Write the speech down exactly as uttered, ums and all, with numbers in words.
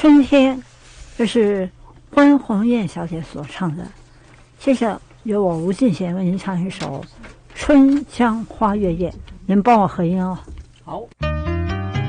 春天，这是关红艳小姐所唱的。接着由我吴俊贤为您唱一首《春江花月夜》，您帮我合音哦。